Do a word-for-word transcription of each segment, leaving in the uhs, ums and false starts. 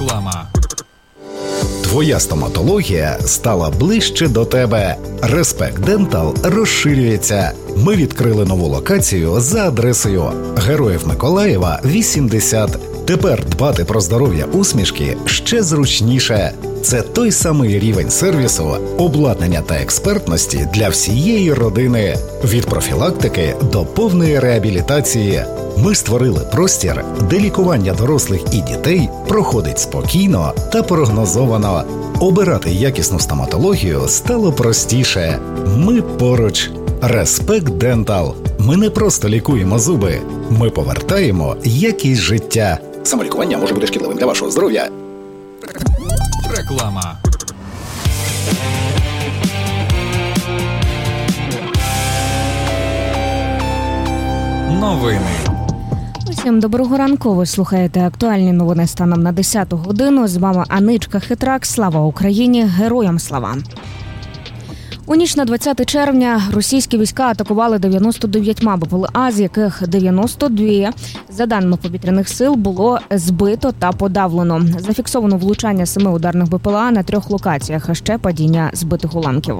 Реклама. Твоя стоматологія стала ближче до тебе. Респект Дентал розширюється. Ми відкрили нову локацію за адресою Героїв Миколаєва, вісімдесят. Тепер дбати про здоров'я усмішки ще зручніше. Це той самий рівень сервісу, обладнання та експертності для всієї родини. Від профілактики до повної реабілітації. Ми створили простір, де лікування дорослих і дітей проходить спокійно та прогнозовано. Обирати якісну стоматологію стало простіше. Ми поруч. Респект Дентал. Ми не просто лікуємо зуби. Ми повертаємо якість життя. Самолікування може бути шкідливим для вашого здоров'я. Реклама. Новини. Всім доброго ранку. Ви слухаєте актуальні новини станом на десяту годину. З вами Аничка Хитрак. Слава Україні! Героям слава! У ніч на двадцяте червня російські війська атакували дев'яносто дев'ять БПЛА, з яких дев'яносто два, за даними повітряних сил, було збито та подавлено. Зафіксовано влучання семи ударних БПЛА на трьох локаціях, а ще падіння збитих уламків.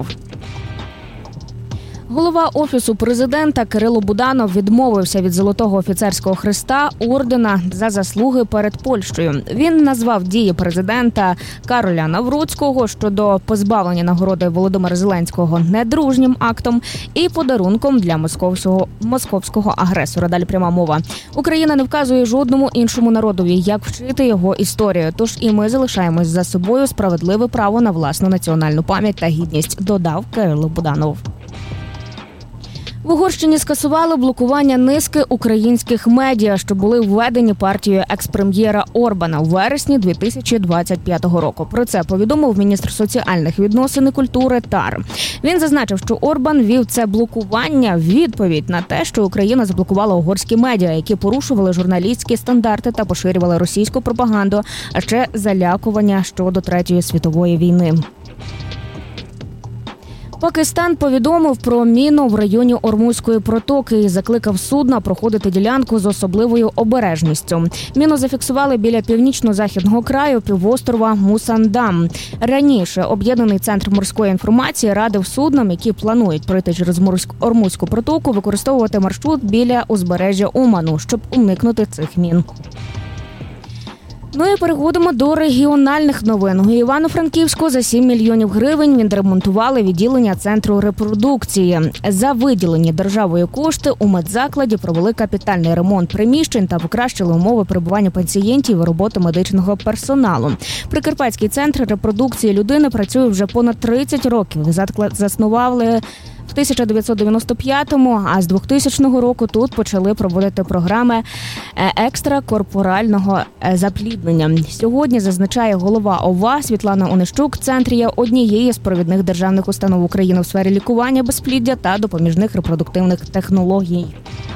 Голова Офісу президента Кирило Буданов відмовився від Золотого офіцерського хреста ордена за заслуги перед Польщею. Він назвав дії президента Кароля Навроцького щодо позбавлення нагороди Володимира Зеленського недружнім актом і подарунком для московського, московського агресора. Далі пряма мова. Україна не вказує жодному іншому народові, як вчити його історію. Тож і ми залишаємось за собою справедливе право на власну національну пам'ять та гідність, додав Кирило Буданов. В Угорщині скасували блокування низки українських медіа, що були введені партією екс-прем'єра Орбана у вересні дві тисячі двадцять п'ятого року. Про це повідомив міністр соціальних відносин і культури Тар. Він зазначив, що Орбан вів це блокування в відповідь на те, що Україна заблокувала угорські медіа, які порушували журналістські стандарти та поширювали російську пропаганду, а ще залякування щодо Третьої світової війни. Пакистан повідомив про міну в районі Ормузької протоки і закликав судна проходити ділянку з особливою обережністю. Міну зафіксували біля північно-західного краю півострова Мусандам. Раніше Об'єднаний центр морської інформації радив суднам, які планують пройти через Ормузьку протоку, використовувати маршрут біля узбережжя Оману, щоб уникнути цих мін. Ну і переходимо до регіональних новин. У Івано-Франківську за сім мільйонів гривень відремонтували відділення центру репродукції. За виділені державою кошти у медзакладі провели капітальний ремонт приміщень та покращили умови перебування пацієнтів і роботи медичного персоналу. Прикарпатський центр репродукції людини працює вже понад тридцять років. Заклад заснували в тисяча дев'ятсот дев'яносто п'ятому, а з двохтисячного року тут почали проводити програми екстракорпорального запліднення. Сьогодні, зазначає голова ОВА Світлана Онищук, центр є однією з провідних державних установ України в сфері лікування безпліддя та допоміжних репродуктивних технологій.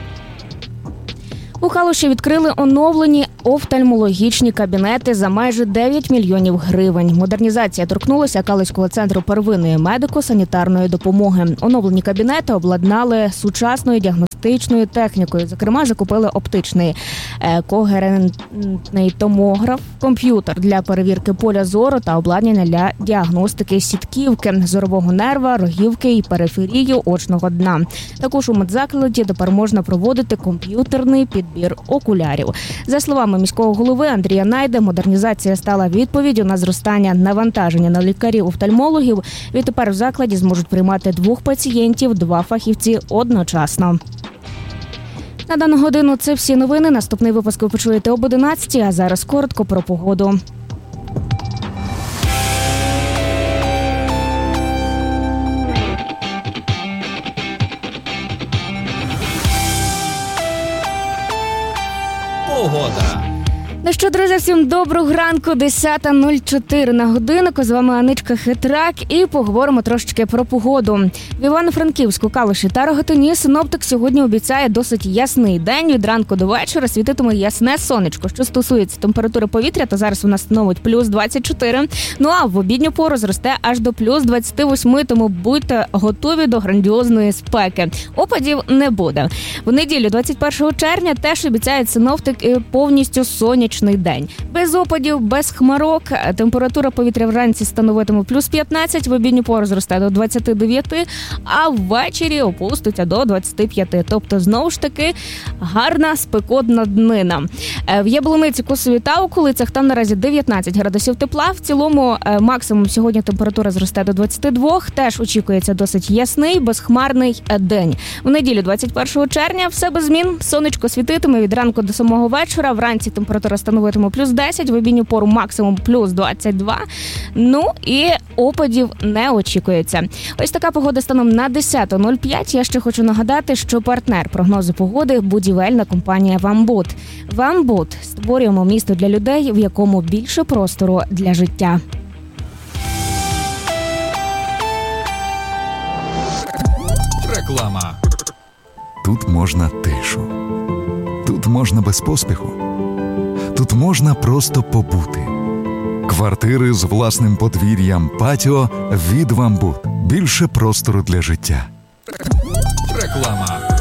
У Калуші відкрили оновлені офтальмологічні кабінети за майже дев'ять мільйонів гривень. Модернізація торкнулася Калуського центру первинної медико-санітарної допомоги. Оновлені кабінети обладнали сучасною діагностичною технікою. Зокрема, закупили оптичний когерентний томограф, комп'ютер для перевірки поля зору та обладнання для діагностики сітківки, зорового нерва, рогівки і периферії очного дна. Також у медзакладі тепер можна проводити комп'ютерний підбір окулярів. За словами міського голови Андрія Найде, модернізація стала відповіддю на зростання навантаження на лікарів-офтальмологів. Відтепер в закладі зможуть приймати двох пацієнтів, два фахівці одночасно. На дану годину це всі новини. Наступний випуск ви почуєте об одинадцятій, а зараз коротко про погоду. Погода. Ну що, друзі, всім доброго ранку, десята нуль чотири на годиннику. З вами Аничка Хитрак і поговоримо трошечки про погоду. В Івано-Франківську, Калуші та Рогатині синоптик сьогодні обіцяє досить ясний день. Від ранку до вечора світитиме ясне сонечко. Що стосується температури повітря, то зараз вона становить плюс двадцять чотири. Ну а в обідню пору зросте аж до плюс двадцять вісім, тому будьте готові до грандіозної спеки. Опадів не буде. В неділю, двадцять першого червня, теж обіцяє синоптик повністю сонячний сонячний день. Без опадів, без хмарок. Температура повітря вранці становитиме плюс п'ятнадцять, в обідню пору зросте до двадцять дев'ять, а ввечері опуститься до двадцять п'ять. Тобто, знову ж таки, гарна спекотна днина. В Яблуниці, Косові та околицях там наразі дев'ятнадцять градусів тепла. В цілому максимум сьогодні температура зросте до двадцять два. Теж очікується досить ясний, безхмарний день. В неділю, двадцять першого червня, все без змін. Сонечко світитиме від ранку до самого вечора. Вранці температура становитиме плюс десять, в обідню пору максимум плюс двадцять два. Ну і опадів не очікується. Ось така погода станом на десята нуль п'ять. Я ще хочу нагадати, що партнер прогнозу погоди – будівельна компанія «Вамбут». «Вамбут» – створюємо місто для людей, в якому більше простору для життя. Реклама. Тут можна тишу. Тут можна без поспіху. Тут можна просто побути. Квартири з власним подвір'ям, патіо від «Вамбут». Більше простору для життя. Реклама.